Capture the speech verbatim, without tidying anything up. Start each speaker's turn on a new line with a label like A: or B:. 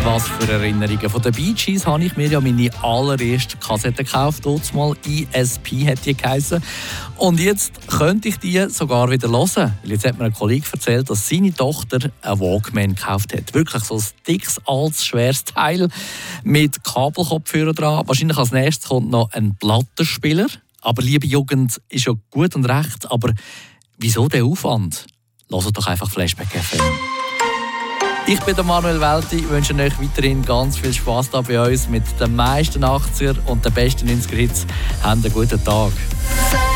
A: Was für Erinnerungen. Von den Bee Gees habe ich mir ja meine allererste Kassette gekauft. Dort mal E S P hat die geheissen. Und jetzt könnte ich die sogar wieder hören. Jetzt hat mir ein Kollege erzählt, dass seine Tochter einen Walkman gekauft hat. Wirklich so ein dickes, altes, schweres Teil mit Kabelkopfhörer dran. Wahrscheinlich als nächstes kommt noch ein Plattenspieler. Aber liebe Jugend, ist ja gut und recht. Aber wieso der Aufwand? Hört doch einfach Flashback F M. Ich bin der Manuel Welti, ich wünsche euch weiterhin ganz viel Spass da bei uns mit den meisten achtziger und den besten neunziger Hits. Habt einen guten Tag.